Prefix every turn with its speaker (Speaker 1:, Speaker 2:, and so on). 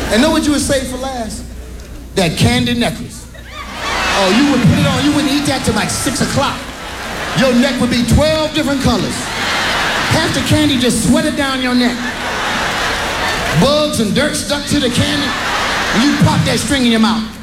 Speaker 1: And know what you would save for last? That candy necklace. Oh, you would put it on, you wouldn't eat that till like 6 o'clock. Your neck would be 12 different colors. Half the candy just sweated down your neck. Bugs and dirt stuck to the candy, and you pop that string in your mouth.